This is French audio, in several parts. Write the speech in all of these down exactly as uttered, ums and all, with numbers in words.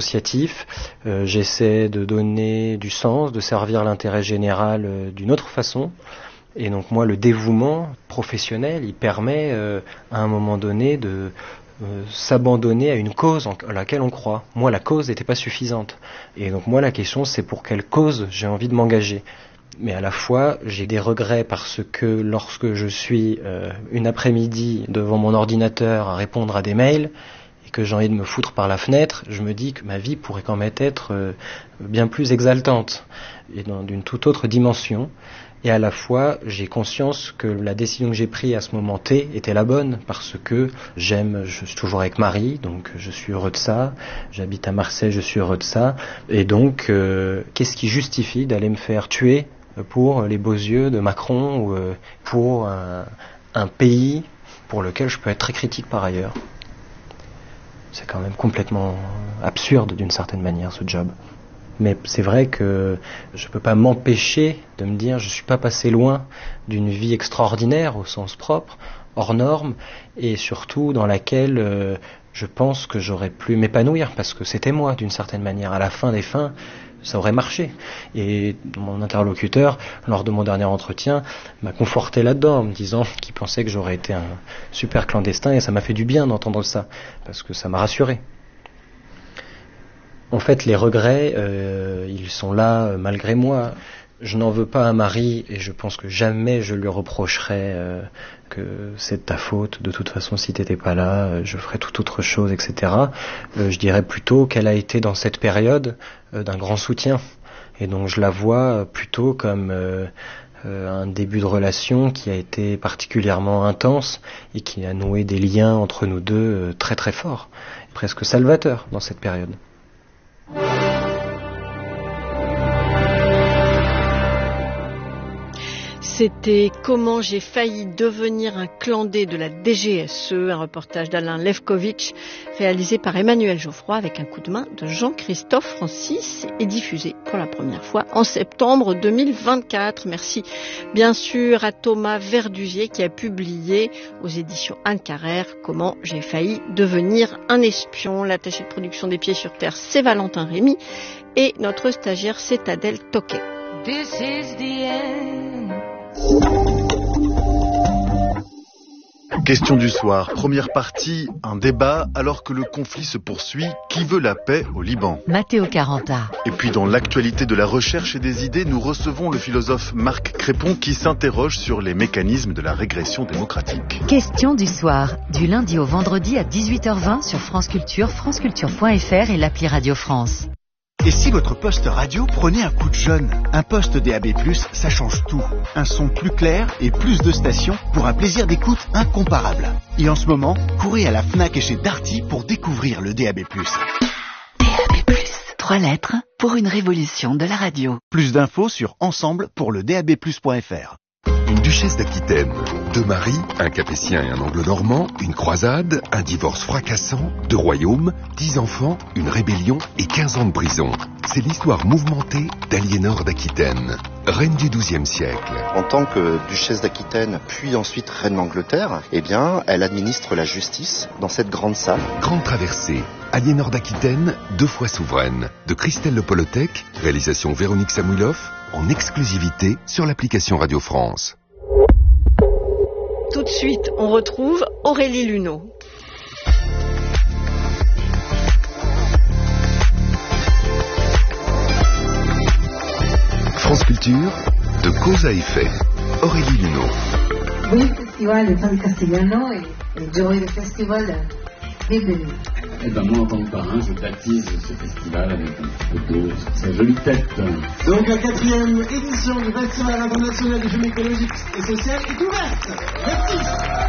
associatif, euh, j'essaie de donner du sens, de servir l'intérêt général euh, d'une autre façon. Et donc moi, le dévouement professionnel, il permet euh, à un moment donné de euh, s'abandonner à une cause en laquelle on croit. Moi, la cause n'était pas suffisante. Et donc moi, la question, c'est pour quelle cause j'ai envie de m'engager. Mais à la fois, j'ai des regrets parce que lorsque je suis euh, une après-midi devant mon ordinateur à répondre à des mails et que j'ai envie de me foutre par la fenêtre, je me dis que ma vie pourrait quand même être euh, bien plus exaltante et dans d'une toute autre dimension. Et à la fois, j'ai conscience que la décision que j'ai prise à ce moment T était la bonne, parce que j'aime, je suis toujours avec Marie, donc je suis heureux de ça. J'habite à Marseille, je suis heureux de ça. Et donc, euh, qu'est-ce qui justifie d'aller me faire tuer pour les beaux yeux de Macron ou euh, pour un, un pays pour lequel je peux être très critique par ailleurs? C'est quand même complètement absurde d'une certaine manière, ce job. Mais c'est vrai que je ne peux pas m'empêcher de me dire je ne suis pas passé loin d'une vie extraordinaire au sens propre, hors norme, et surtout dans laquelle euh, je pense que j'aurais pu m'épanouir, parce que c'était moi d'une certaine manière. À la fin des fins, ça aurait marché. Et mon interlocuteur, lors de mon dernier entretien, m'a conforté là-dedans en me disant qu'il pensait que j'aurais été un super clandestin, et ça m'a fait du bien d'entendre ça, parce que ça m'a rassuré. En fait, les regrets, euh, ils sont là euh, malgré moi. Je n'en veux pas à Marie et je pense que jamais je lui reprocherai euh, que c'est de ta faute. De toute façon, si t'étais pas là, euh, je ferais toute autre chose, et cetera. Euh, je dirais plutôt qu'elle a été dans cette période euh, d'un grand soutien. Et donc je la vois plutôt comme euh, euh, un début de relation qui a été particulièrement intense et qui a noué des liens entre nous deux euh, très très forts, presque salvateurs dans cette période. C'était Comment j'ai failli devenir un clandé de la D G S E, un reportage d'Alain Lefkovitch réalisé par Emmanuel Geoffroy avec un coup de main de Jean-Christophe Francis et diffusé pour la première fois en septembre deux mille vingt-quatre. Merci bien sûr à Thomas Verdusier qui a publié aux éditions Anne Carrère Comment j'ai failli devenir un espion. L'attaché de production des Pieds sur Terre, c'est Valentin Rémy et notre stagiaire, c'est Adèle Toquet. This is the end. Question du soir, première partie, un débat alors que le conflit se poursuit. Qui veut la paix au Liban? Matteo Caranta. Et puis dans l'actualité de la recherche et des idées, nous recevons le philosophe Marc Crépon qui s'interroge sur les mécanismes de la régression démocratique. Question du soir, du lundi au vendredi à dix-huit heures vingt sur France Culture, franceculture point f r et l'appli Radio France. Et si votre poste radio prenait un coup de jeune? Un poste D A B plus, ça change tout. Un son plus clair et plus de stations pour un plaisir d'écoute incomparable. Et en ce moment, courez à la Fnac et chez Darty pour découvrir le D A B plus. D A B plus, trois lettres pour une révolution de la radio. Plus d'infos sur ensemble pour le D A B plus point f r. Une duchesse d'Aquitaine, deux maris, un capétien et un anglo-normand, une croisade, un divorce fracassant, deux royaumes, dix enfants, une rébellion et quinze ans de prison. C'est l'histoire mouvementée d'Aliénor d'Aquitaine, reine du douzième siècle. En tant que duchesse d'Aquitaine, puis ensuite reine d'Angleterre, eh bien, elle administre la justice dans cette grande salle. Grande traversée, Aliénor d'Aquitaine, deux fois souveraine, de Christelle Le Polotec, réalisation Véronique Samuilov, en exclusivité sur l'application Radio France. Tout de suite, on retrouve Aurélie Luneau. France Culture, de cause à effet. Aurélie Luneau. Oui, festival de San Castellano et, et Joey, le festival, bienvenue. Eh ben moi en tant que parrain, je baptise ce festival avec un petit peu d'eau sur sa jolie tête. Donc la quatrième édition du Festival international du film écologique et social est ouverte. Merci.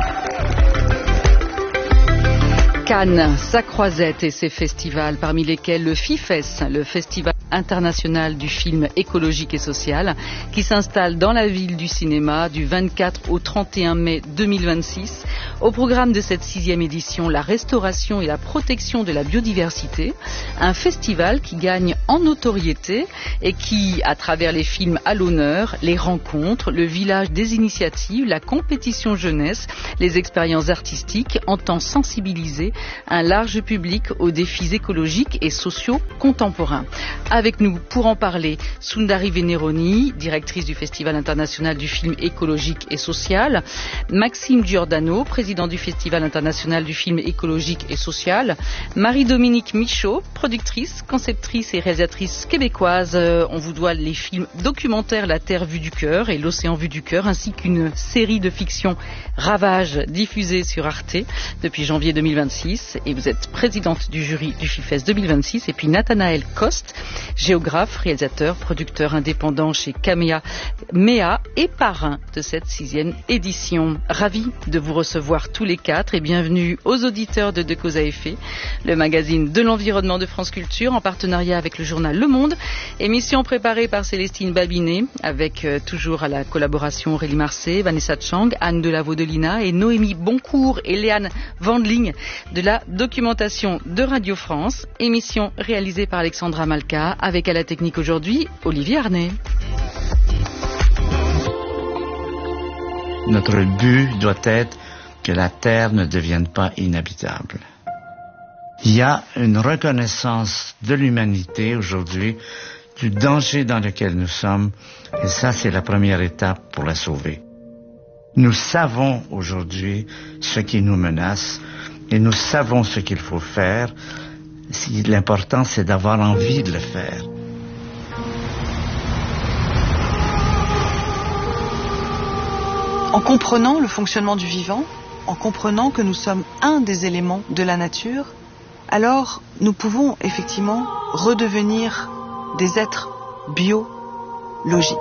Cannes, sa croisette et ses festivals, parmi lesquels le FIFES, le Festival international du film écologique et social, qui s'installe dans la ville du cinéma du vingt-quatre au trente et un mai deux mille vingt-six, Au programme de cette sixième édition, la restauration et la protection de la biodiversité, un festival qui gagne en notoriété et qui, à travers les films à l'honneur, les rencontres, le village des initiatives, la compétition jeunesse, les expériences artistiques, entend sensibiliser un large public aux défis écologiques et sociaux contemporains. Avec nous, pour en parler, Sundari Veneroni, directrice du Festival international du film écologique et social, Maxime Giordano, président du Festival international du film écologique et social, Marie-Dominique Michaud, productrice, conceptrice et réalisatrice québécoise. On vous doit les films documentaires La Terre vue du cœur et L'Océan vu du cœur, ainsi qu'une série de fiction Ravage diffusée sur Arte depuis janvier deux mille vingt-six. Et vous êtes présidente du jury du FIFES deux mille vingt-six. Et puis Nathanaël Coste, géographe, réalisateur, producteur indépendant chez Kamea Mea et parrain de cette sixième édition. Ravi de vous recevoir tous les quatre et bienvenue aux auditeurs de De Cause à Effet, le magazine de l'environnement de France Culture en partenariat avec le journal Le Monde. Émission préparée par Célestine Babinet avec euh, toujours à la collaboration Aurélie Marcet, Vanessa Chang, Anne Delavaux-Delina et Noémie Boncourt et Léane Vandling de la documentation de Radio France. Émission réalisée par Alexandra Malka avec à la technique aujourd'hui Olivier Arnay. Notre but doit être que la Terre ne devienne pas inhabitable. Il y a une reconnaissance de l'humanité aujourd'hui du danger dans lequel nous sommes, et ça, c'est la première étape pour la sauver. Nous savons aujourd'hui ce qui nous menace, et nous savons ce qu'il faut faire. Si l'important, c'est d'avoir envie de le faire. En comprenant le fonctionnement du vivant, en comprenant que nous sommes un des éléments de la nature, alors nous pouvons effectivement redevenir des êtres biologiques.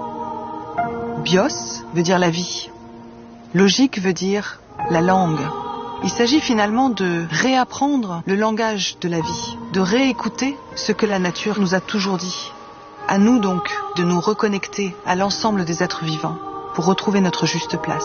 Bios veut dire la vie. Logique veut dire la langue. Il s'agit finalement de réapprendre le langage de la vie, de réécouter ce que la nature nous a toujours dit. À nous donc de nous reconnecter à l'ensemble des êtres vivants pour retrouver notre juste place.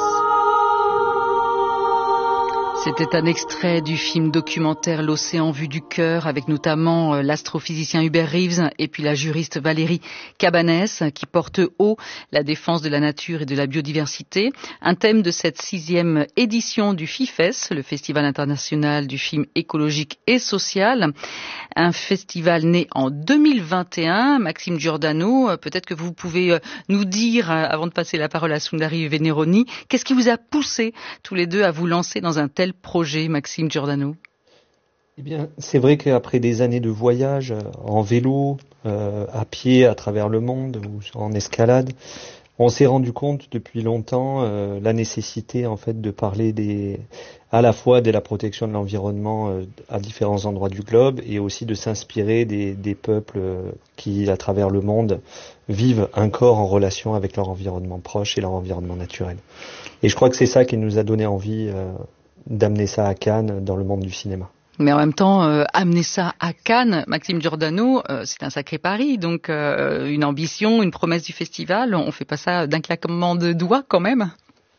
C'était un extrait du film documentaire L'Océan vu du cœur avec notamment l'astrophysicien Hubert Reeves et puis la juriste Valérie Cabanès qui porte haut la défense de la nature et de la biodiversité. Un thème de cette sixième édition du FIFES, le Festival international du film écologique et social. Un festival né en deux mille vingt et un. Maxime Giordano, peut-être que vous pouvez nous dire, avant de passer la parole à Sundari Veneroni, qu'est-ce qui vous a poussé tous les deux à vous lancer dans un tel projet, Maxime Giordano? Eh bien, c'est vrai qu'après des années de voyage en vélo, euh, à pied à travers le monde ou en escalade, on s'est rendu compte depuis longtemps euh, la nécessité en fait de parler des, à la fois de la protection de l'environnement euh, à différents endroits du globe et aussi de s'inspirer des, des peuples euh, qui, à travers le monde, vivent encore en relation avec leur environnement proche et leur environnement naturel. Et je crois que c'est ça qui nous a donné envie euh, d'amener ça à Cannes dans le monde du cinéma. Mais en même temps, euh, amener ça à Cannes, Maxime Giordano, euh, c'est un sacré pari. Donc, euh, une ambition, une promesse du festival, on fait pas ça d'un claquement de doigts quand même.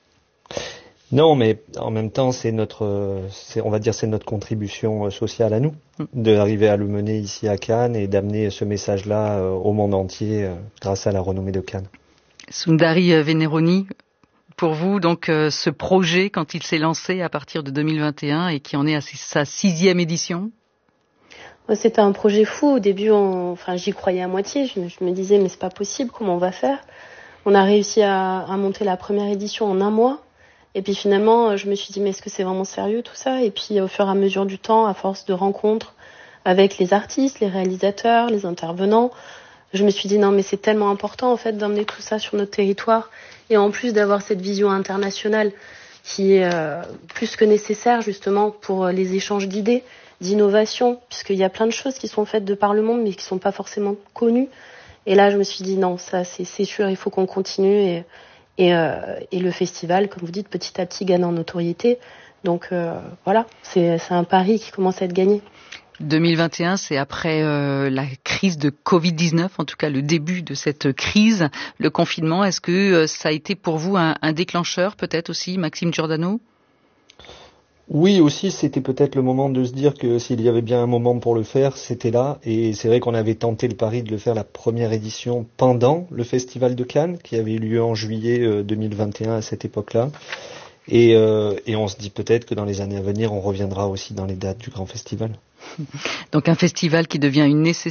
Non, mais en même temps, c'est notre, c'est, on va dire, c'est notre contribution sociale à nous, mm. d'arriver à le mener ici à Cannes et d'amener ce message-là euh, au monde entier euh, grâce à la renommée de Cannes. Sundari Veneroni, pour vous, donc, euh, ce projet, quand il s'est lancé à partir de deux mille vingt et un et qui en est à sa sixième édition? C'était un projet fou. Au début, on, enfin, j'y croyais à moitié. Je, je me disais, mais c'est pas possible, comment on va faire? On a réussi à, à monter la première édition en un mois. Et puis finalement, je me suis dit, mais est-ce que c'est vraiment sérieux tout ça? Et puis au fur et à mesure du temps, à force de rencontres avec les artistes, les réalisateurs, les intervenants, je me suis dit, non, mais c'est tellement important en fait d'emmener tout ça sur notre territoire. Et en plus d'avoir cette vision internationale qui est euh, plus que nécessaire justement pour les échanges d'idées, d'innovation, puisqu'il y a plein de choses qui sont faites de par le monde mais qui ne sont pas forcément connues. Et là, je me suis dit, non, ça c'est, c'est sûr, il faut qu'on continue. Et, et, euh, et le festival, comme vous dites, petit à petit gagne en notoriété. Donc euh, voilà, c'est, c'est un pari qui commence à être gagné. deux mille vingt et un, c'est après euh, la crise de covid dix-neuf, en tout cas le début de cette crise, le confinement. Est-ce que euh, ça a été pour vous un, un déclencheur peut-être aussi, Maxime Giordano ? Oui, aussi, c'était peut-être le moment de se dire que s'il y avait bien un moment pour le faire, c'était là. Et c'est vrai qu'on avait tenté le pari de le faire la première édition pendant le Festival de Cannes, qui avait eu lieu en juillet deux mille vingt et un à cette époque-là. Et, euh, et on se dit peut-être que dans les années à venir, on reviendra aussi dans les dates du grand festival. Donc un festival qui devient une nécessité